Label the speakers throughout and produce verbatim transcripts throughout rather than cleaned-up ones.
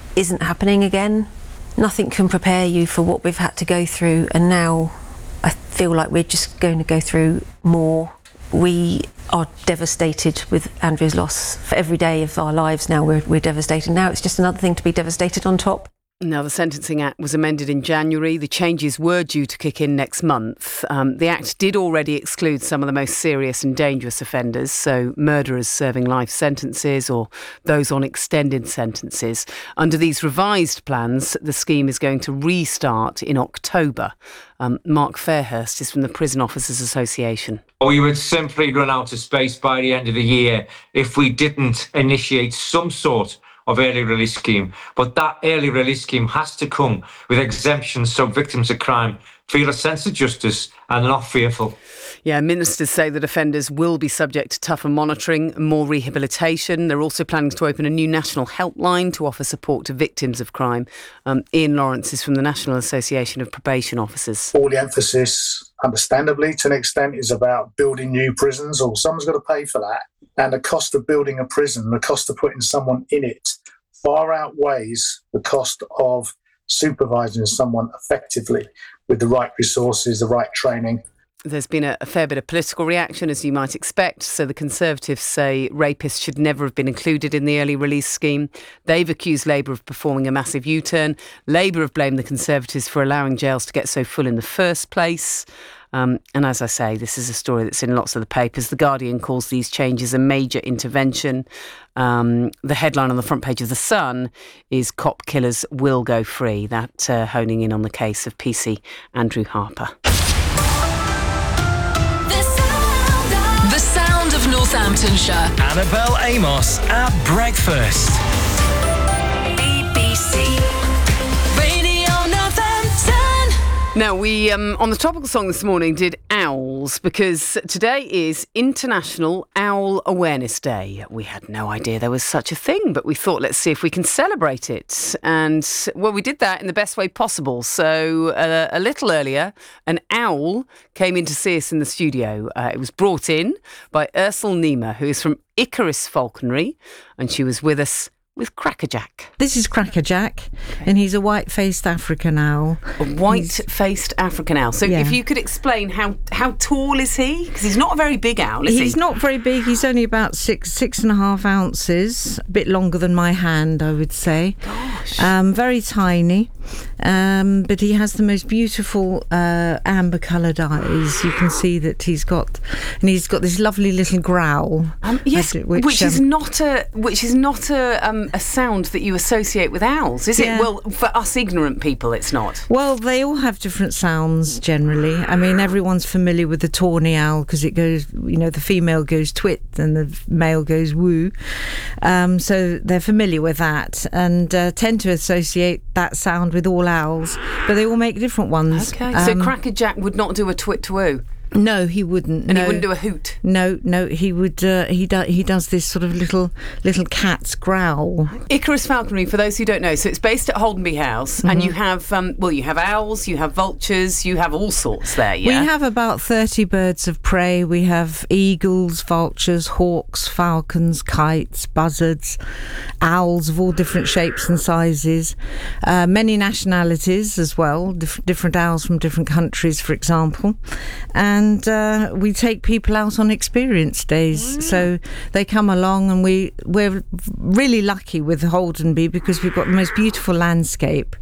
Speaker 1: isn't happening again. Nothing can prepare you for what we've had to go through, and now I feel like we're just going to go through more. We are devastated with Andrew's loss. For every day of our lives now, we're, we're devastated. Now it's just another thing to be devastated on top.
Speaker 2: Now, the Sentencing Act was amended in January. The changes were due to kick in next month. Um, the Act did already exclude some of the most serious and dangerous offenders, so murderers serving life sentences or those on extended sentences. Under these revised plans, the scheme is going to restart in October. Um, Mark Fairhurst is from the Prison Officers Association.
Speaker 3: We would simply run out of space by the end of the year if we didn't initiate some sort of early release scheme. But that early release scheme has to come with exemptions so victims of crime feel a sense of justice and are not fearful.
Speaker 2: Yeah, ministers say that offenders will be subject to tougher monitoring and more rehabilitation. They're also planning to open a new national helpline to offer support to victims of crime. Um, Ian Lawrence is from the National Association of Probation Officers.
Speaker 4: All the emphasis, understandably, to an extent, is about building new prisons, or someone's got to pay for that. And the cost of building a prison, the cost of putting someone in it, far outweighs the cost of supervising someone effectively with the right resources, the right training.
Speaker 2: There's been a, a fair bit of political reaction, as you might expect. So the Conservatives say rapists should never have been included in the early release scheme. They've accused Labour of performing a massive U-turn. Labour have blamed the Conservatives for allowing jails to get so full in the first place. Um, and as I say, this is a story that's in lots of the papers. The Guardian calls these changes a major intervention. Um, the headline on the front page of The Sun is "Cop Killers Will Go Free." That uh, honing in on the case of P C Andrew Harper.
Speaker 5: The sound of Northamptonshire.
Speaker 6: Annabelle Amos at breakfast.
Speaker 5: B B C Radio Northampton.
Speaker 2: Now, we, um, on the topical song this morning, did owls, because today is International Owl Awareness Day. We had no idea there was such a thing, but we thought, let's see if we can celebrate it. And, well, we did that in the best way possible. So, uh, a little earlier, an owl came in to see us in the studio. Uh, it was brought in by Ursula Niemer, who is from Icarus Falconry, and she was with us with Crackerjack.
Speaker 7: This is Crackerjack, and he's a white-faced African owl.
Speaker 2: A white-faced African owl. So
Speaker 7: Yeah.
Speaker 2: if you could explain, how how tall is he? Because he's not a very big owl, is he?
Speaker 7: He's not very big. He's only about six, six and a half ounces. A bit longer than my hand, I would say.
Speaker 2: Gosh.
Speaker 7: Um, very tiny. Um, but he has the most beautiful uh, amber-coloured eyes. You can see that he's got, and he's got this lovely little growl.
Speaker 2: Um, yes,
Speaker 7: which,
Speaker 2: which is
Speaker 7: um,
Speaker 2: not a which is not a um, a sound that you associate with owls, is
Speaker 7: Yeah.
Speaker 2: it? Well, for us ignorant people, it's not.
Speaker 7: Well, they all have different sounds generally. I mean, everyone's familiar with the tawny owl because it goes, you know, the female goes twit and the male goes woo. Um, so they're familiar with that and uh, tend to associate that sound with all owls, but they all make different ones.
Speaker 2: Okay, so
Speaker 7: Um,
Speaker 2: Crackerjack would not do a twit to woo,
Speaker 7: No, he wouldn't.
Speaker 2: and
Speaker 7: no.
Speaker 2: he wouldn't do a hoot.
Speaker 7: No, no, he would. Uh, he does. He does this sort of little, little cat's growl.
Speaker 2: Icarus Falconry, for those who don't know, so it's based at Holdenby House,
Speaker 7: Mm-hmm.
Speaker 2: and you have um, well, you have owls, you have vultures, you have all sorts there. Yeah,
Speaker 7: We have about thirty birds of prey. We have eagles, vultures, hawks, falcons, kites, buzzards, owls of all different shapes and sizes. Uh, many nationalities as well. Dif- different owls from different countries, for example. And And uh, we take people out on experience days. Mm. So they come along, and we, we're really lucky with Holdenby because we've got the most beautiful landscape.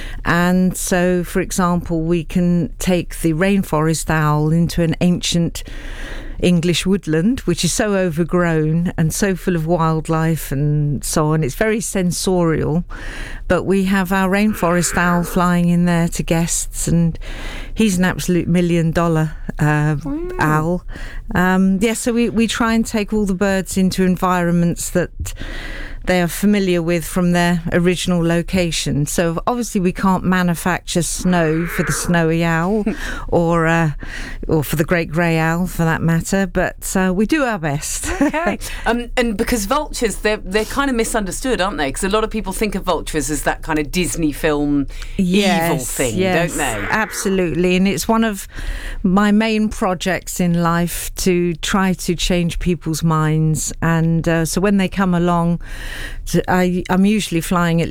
Speaker 7: And so, for example, we can take the rainforest owl into an ancient English woodland, which is so overgrown and so full of wildlife and so on. It's very sensorial, but we have our rainforest owl flying in there to guests, and he's an absolute million dollar uh, wow. owl. Um, yeah, so we, we try and take all the birds into environments that they are familiar with from their original location. So obviously we can't manufacture snow for the snowy owl or uh, or for the great grey owl for that matter, but uh, we do our best.
Speaker 2: Okay. um, and because vultures, they're, they're kind of misunderstood, aren't they? Because a lot of people think of vultures as that kind of Disney film
Speaker 7: yes,
Speaker 2: evil thing,
Speaker 7: yes,
Speaker 2: don't they?
Speaker 7: Absolutely. And it's one of my main projects in life to try to change people's minds. And uh, so when they come along, I, I'm usually flying at